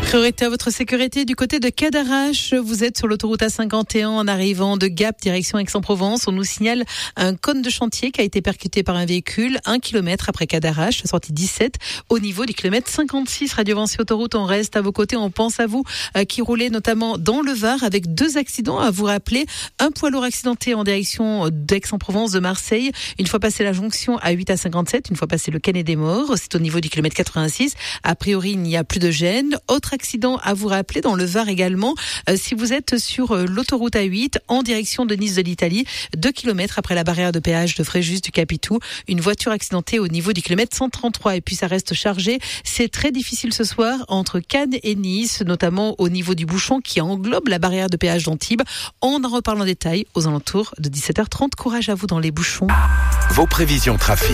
Priorité à votre sécurité du côté de Cadarache. Vous êtes sur l'autoroute A51 en arrivant de Gap, direction Aix-en-Provence. On nous signale un cône de chantier qui a été percuté par un véhicule 1 km après Cadarache, sortie 17, au niveau du kilomètre 56. Radio Vinci Autoroute, on reste à vos côtés. On pense à vous qui roulez notamment dans le Var avec 2 accidents à vous rappeler. Un poids lourd accidenté en direction d'Aix-en-Provence, de Marseille. Une fois passé la jonction à 8 à 57, une fois passé le Canet des Morts. C'est au niveau du kilomètre 86. A priori, il n'y a plus de gêne. Autre accident à vous rappeler dans le Var également, si vous êtes sur l'autoroute A8 en direction de Nice de l'Italie, 2 km après la barrière de péage de Fréjus du Capitou, une voiture accidentée au niveau du kilomètre 133 et puis ça reste chargé. C'est très difficile ce soir entre Cannes et Nice, notamment au niveau du bouchon qui englobe la barrière de péage d'Antibes. On en reparle en détail aux alentours de 17h30. Courage à vous dans les bouchons. Vos prévisions trafic.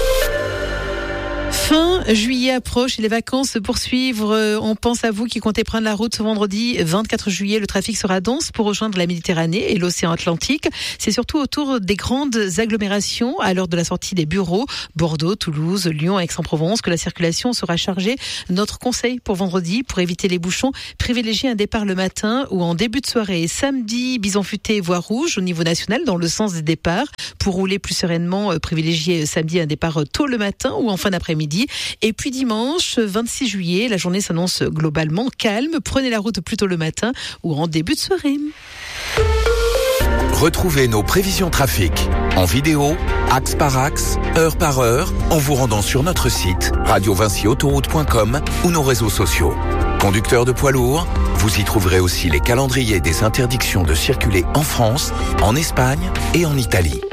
Fin juillet approche et les vacances se poursuivent. On pense à vous qui comptez prendre la route ce vendredi 24 juillet. Le trafic sera dense pour rejoindre la Méditerranée et l'océan Atlantique. C'est surtout autour des grandes agglomérations à l'heure de la sortie des bureaux. Bordeaux, Toulouse, Lyon, Aix-en-Provence, que la circulation sera chargée. Notre conseil pour vendredi, pour éviter les bouchons, privilégiez un départ le matin ou en début de soirée. Samedi, bison futé, voie rouge au niveau national dans le sens des départs. Pour rouler plus sereinement, privilégiez samedi un départ tôt le matin ou en fin d'après-midi. Et puis dimanche, 26 juillet, la journée s'annonce globalement calme. Prenez la route plutôt le matin ou en début de soirée. Retrouvez nos prévisions trafic en vidéo, axe par axe, heure par heure, en vous rendant sur notre site radiovinciautoroute.com ou nos réseaux sociaux. Conducteurs de poids lourds, vous y trouverez aussi les calendriers des interdictions de circuler en France, en Espagne et en Italie.